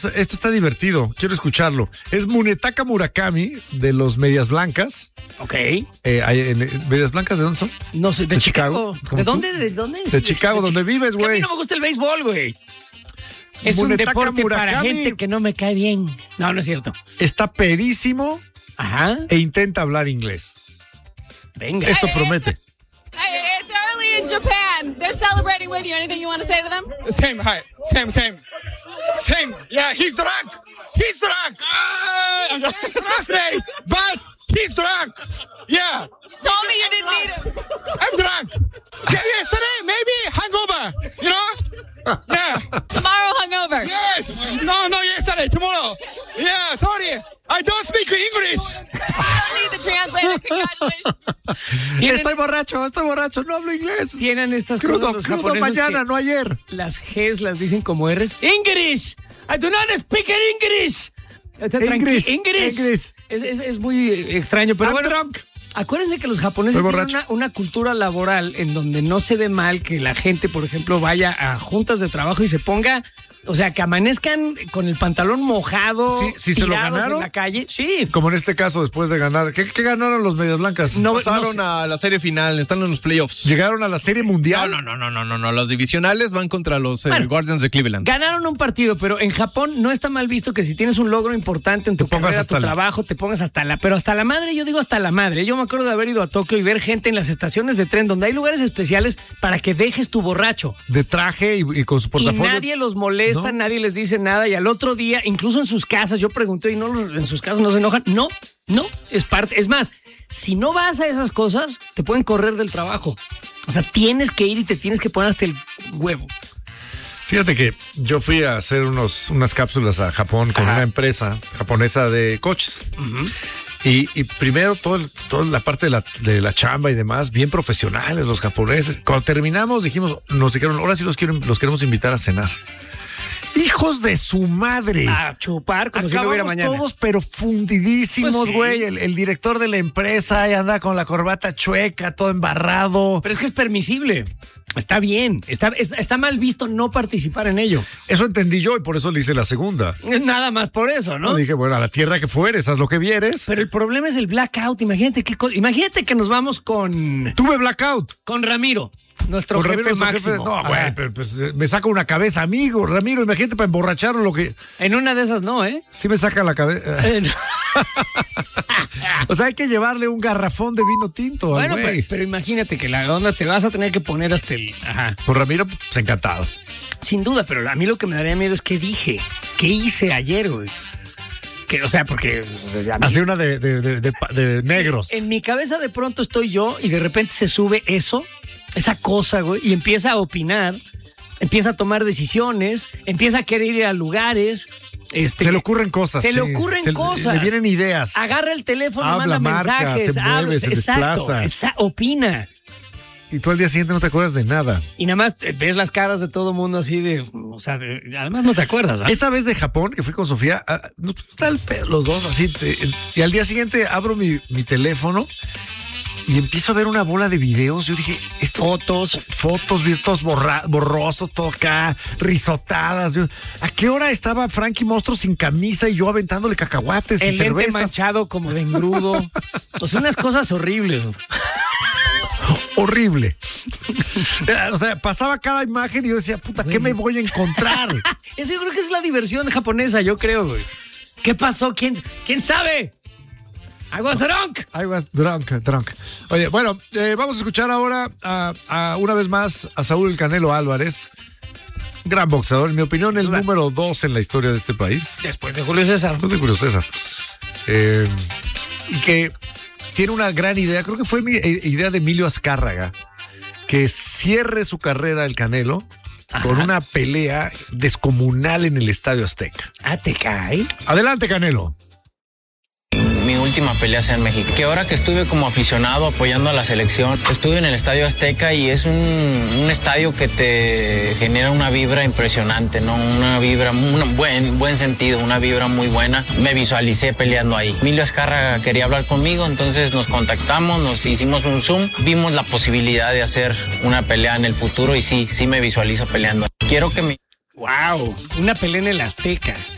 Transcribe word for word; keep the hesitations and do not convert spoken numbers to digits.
vamos, esto está divertido, quiero escucharlo. Es Munetaka Murakami, de los Medias Blancas. Ok. Eh, en, en, ¿Medias Blancas de dónde son? No sé, de, ¿De Chicago. Chicago? ¿De dónde? ¿De dónde? De Chicago, de donde Chi- vives, Es que a güey. mí no me gusta el béisbol, güey. Es Munetaka un deporte Murakami. para gente que no me cae bien. No, no es cierto. Está pedísimo Ajá. e intenta hablar inglés. Venga. Esto promete. Hey, it's early in Japan. They're celebrating with you. Anything you want to say to them? Same, hi. Same, same. Same. Yeah, he's drunk. He's drunk. Uh, trust me, but he's drunk. Yeah. You told me you didn't need him. I'm drunk. Yeah, yesterday, maybe hangover. You know? Yeah. Tomorrow hungover. Yes. No, no, yesterday, tomorrow. Yeah, sorry. I don't speak English. I don't need the translator. Congratulations. ¿Tienen, Estoy borracho, estoy borracho, no hablo inglés. tienen estas Crudo, cosas los crudo japoneses mañana, que no ayer. las G's las dicen como R's. English. I do not speak English. Está tranqui- English, English. English. Es, es, es muy extraño, pero I'm bueno. drunk. Acuérdense que los japoneses Estoy tienen borracho. una, una cultura laboral en donde no se ve mal que la gente, por ejemplo, vaya a juntas de trabajo y se ponga, o sea, que amanezcan con el pantalón mojado, Sí, sí se lo tirados ganaron. en la calle. Sí. Como en este caso, después de ganar. ¿Qué, qué ganaron los Medias Blancas? No, Pasaron no sé. a la serie final, están en los playoffs. Llegaron a la Serie No, Mundial. no, no, no, no, no, no. Los divisionales van contra los eh, Bueno. Guardians de Cleveland. Ganaron un partido, pero en Japón no está mal visto que si tienes un logro importante en tu Te pongas carrera, hasta tu la- trabajo, te pongas hasta la... Pero hasta la madre, yo digo hasta la madre. Yo me acuerdo de haber ido a Tokio y ver gente en las estaciones de tren donde hay lugares especiales para que dejes tu borracho. De traje y, y con su Y portafolio. nadie los molesta, ¿No? nadie les dice nada. Y al otro día, incluso en sus casas, yo pregunté, ¿y no los- en sus casas no se enojan? No, no, es parte. Es más, si no vas a esas cosas, te pueden correr del trabajo. O sea, tienes que ir y te tienes que poner hasta el huevo. Fíjate que yo fui a hacer unos, unas cápsulas a Japón con Ajá. una empresa japonesa de coches. Y, y primero todo el- toda la parte de la, de la chamba y demás, bien profesionales los japoneses. Cuando terminamos dijimos, nos dijeron, ahora sí los, quiero, los queremos invitar a cenar. Hijos de su madre. A chupar como si no hubiera Acabamos mañana. todos pero fundidísimos, Pues sí. güey. el, el director de la empresa ahí anda con la corbata chueca, todo embarrado. Pero es que es permisible. Está bien. Está, es- está mal visto no participar en ello. Eso entendí yo y por eso le hice la segunda. Es nada más por eso, ¿no? No, dije, bueno, a la tierra que fueres, haz lo que vieres. Pero el problema es el blackout. Imagínate qué co- Imagínate que nos vamos con, Tuve blackout. con Ramiro, nuestro Con jefe Ramiro, nuestro máximo. jefe. No, Ajá. güey, pero pues eh, me saca una cabeza, amigo. Ramiro, imagínate para emborracharlo lo que. En una de esas no, ¿eh? Sí me saca la cabeza. Eh, no. O sea, hay que llevarle un garrafón de vino tinto al Bueno, güey. pero, pero imagínate que la onda te vas a tener que poner hasta el... Ajá. Por Ramiro, pues encantado. Sin duda, pero a mí lo que me daría miedo es qué dije, qué hice ayer, güey. Que, o sea, porque... o sea, a mí- Hace una de, de, de, de, de negros. en mi cabeza de pronto estoy yo y de repente se sube eso, esa cosa, güey, y empieza a opinar, empieza a tomar decisiones, empieza a querer ir a lugares. Este, Se le ocurren cosas. Se le sí. ocurren Se- cosas. Le vienen ideas. Agarra el teléfono, Habla, manda marca, mensajes, se mueve, habla, se exacto, desplaza. esa- opina. Y tú al día siguiente no te acuerdas de nada. Y nada más te- ves las caras de todo mundo así de, o sea, de- además no te acuerdas, ¿verdad? Esa vez de Japón que fui con Sofía, ah, nos está el pedo, los dos así. te- y al día siguiente abro mi, mi teléfono y empiezo a ver una bola de videos. Yo dije, esto, fotos, fotos, videos borra, borrosos, todo acá, risotadas. Yo, ¿a qué hora estaba Frankie Monstruo sin camisa y yo aventándole cacahuates y El lente cervezas? manchado como de engrudo. O sea, unas cosas horribles. Horrible. O sea, pasaba cada imagen y yo decía, puta, ¿qué me voy a encontrar? Eso yo creo que es la diversión japonesa, yo creo, güey. ¿Qué pasó? ¿Quién, quién sabe? I was drunk. I was drunk, drunk. Oye, bueno, eh, vamos a escuchar ahora a, a, una vez más a Saúl El Canelo Álvarez. Gran boxeador, en mi opinión, el número dos en la historia de este país. Después de Julio César. Después de Julio César. Eh, y que tiene una gran idea, creo que fue mi eh, idea de Emilio Azcárraga, que cierre su carrera el Canelo con una pelea descomunal en el Estadio Azteca. Ah, te cae. Adelante, Canelo. Mi última pelea sea en México. Que ahora que estuve como aficionado apoyando a la selección, estuve en el Estadio Azteca y es un, un estadio que te genera una vibra impresionante, ¿no? Una vibra, un buen, buen sentido, una vibra muy buena. Me visualicé peleando ahí. Emilio Azcárraga quería hablar conmigo, entonces nos contactamos, nos hicimos un Zoom, vimos la posibilidad de hacer una pelea en el futuro y sí, sí me visualizo peleando. Quiero que mi... Wow, una pelea en el Azteca.